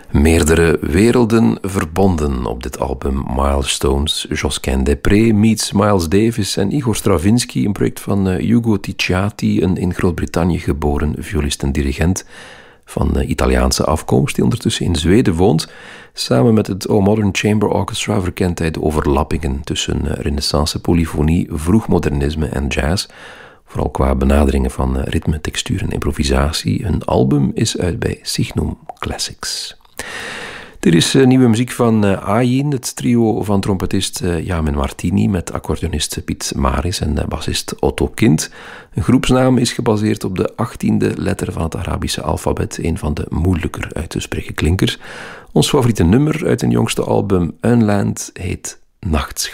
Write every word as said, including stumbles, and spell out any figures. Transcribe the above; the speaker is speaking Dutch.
Meerdere werelden verbonden op dit album Milestones. Josquin des Prez meets Miles Davis en Igor Stravinsky, een project van uh, Hugo Ticciati, een in Groot-Brittannië geboren violist en dirigent van uh, Italiaanse afkomst, die ondertussen in Zweden woont. Samen met het O Modern Chamber Orchestra verkent hij de overlappingen tussen uh, renaissance, polyfonie, vroegmodernisme en jazz. Vooral qua benaderingen van uh, ritme, textuur en improvisatie. Een album is uit bij Signum Classics. Dit is uh, nieuwe muziek van uh, Ayin, het trio van trompetist uh, Yamin Martini met accordeonist Piet Maris en uh, bassist Otto Kind. Een groepsnaam is gebaseerd op de achttiende letter van het Arabische alfabet, een van de moeilijker uit te spreken klinkers. Ons favoriete nummer uit hun jongste album Unland heet Nachtschap.